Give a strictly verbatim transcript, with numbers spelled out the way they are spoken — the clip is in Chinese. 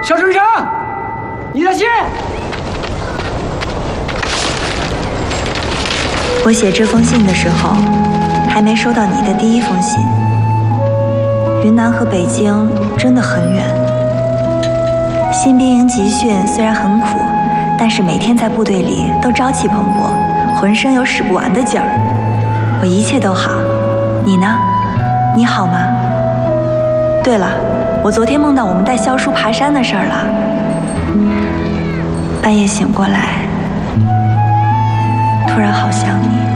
小程程，你的信。 我写这封信的时候，还没收到你的第一封信。云南和北京真的很远。新兵营集训虽然很苦，但是每天在部队里都朝气蓬勃，浑身有使不完的劲儿。我一切都好，你呢？你好吗？对了，我昨天梦到我们带萧叔爬山的事儿了。半夜醒过来，突然好想你。